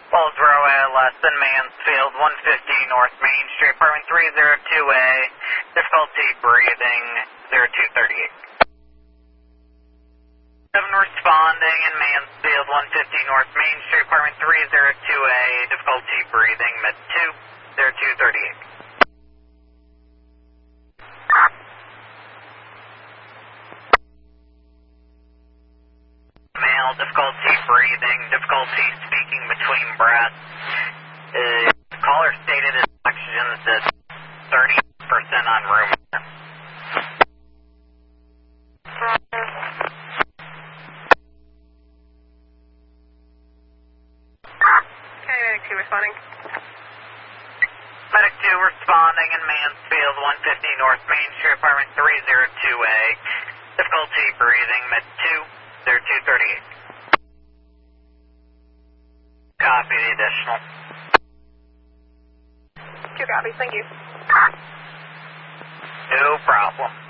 Wellsboro less than Mansfield, 150 North Main Street, apartment 302A, difficulty breathing, 0238. 7 responding in Mansfield, 150 North Main Street, apartment 302A, difficulty breathing, med 2, 0238. Male, difficulty breathing, difficulty speaking between breaths. Caller stated his oxygen is 30% on room. Okay, Medic 2 responding. Medic 2 responding in Mansfield, 150 North Main Street, apartment 302A. Difficulty breathing, med 2, 0238. Copy the additional. 2 copies, thank you. No problem.